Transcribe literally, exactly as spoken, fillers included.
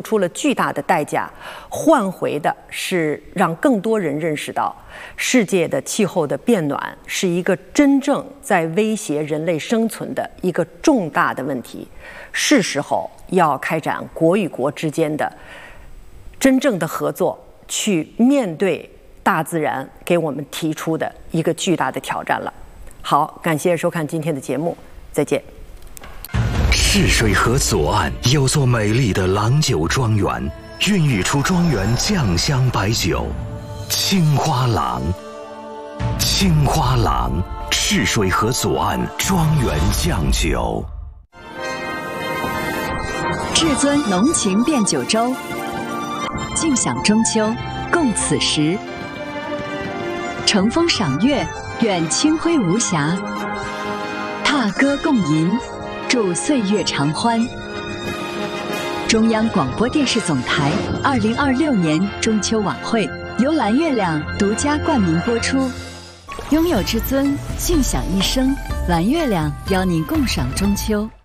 出了巨大的代价，换回的是让更多人认识到，世界的气候的变暖是一个真正在威胁人类生存的一个重大的问题，是时候要开展国与国之间的真正的合作，去面对大自然给我们提出的一个巨大的挑战了。好，感谢收看今天的节目，再见。 赤水河左岸有座美丽的郎酒庄园，孕育出庄园酱香白酒青花郎。青花郎，赤水河左岸庄园酱酒。 至尊浓情变九州，尽享中秋，共此时。乘风赏月，愿清辉无瑕；踏歌共吟，祝岁月长欢。中央广播电视总台二零二六年中秋晚会由蓝月亮独家冠名播出。拥有至尊，尽享一生。蓝月亮邀您共赏中秋。